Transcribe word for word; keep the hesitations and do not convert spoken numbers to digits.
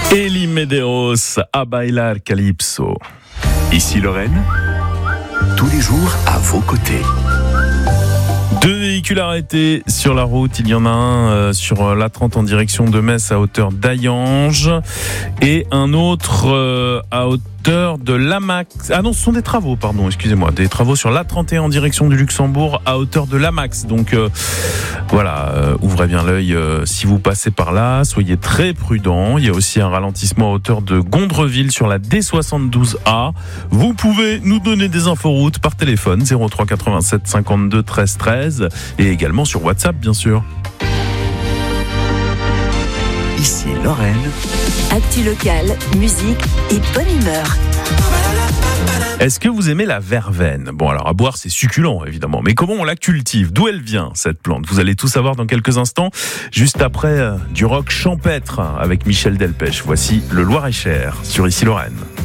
Elie Medeiros, A Bailar Calypso. Ici Lorraine, tous les jours à vos côtés. Deux véhicules arrêtés sur la route. Il y en a un euh, sur l'A trente en direction de Metz à hauteur d'Hayange et un autre euh, à hauteur de Lamax. Ah non, ce sont des travaux, pardon, excusez-moi. Des travaux sur l'A trente et un en direction du Luxembourg à hauteur de Lamax. Donc euh, voilà, euh, ouvrez bien l'œil euh, si vous passez par là. Soyez très prudents. Il y a aussi un ralentissement à hauteur de Gondreville sur la D soixante-douze A. Vous pouvez nous donner des inforoutes par téléphone zéro trois quatre-vingt-sept cinquante-deux treize treize et également sur WhatsApp, bien sûr. Ici Lorraine. Actu locale, musique et bonne humeur. Est-ce que vous aimez la verveine ? Bon, alors à boire, c'est succulent, évidemment. Mais comment on la cultive ? D'où elle vient, cette plante ? Vous allez tout savoir dans quelques instants, juste après euh, du rock champêtre avec Michel Delpech. Voici le Loir-et-Cher sur Ici Lorraine.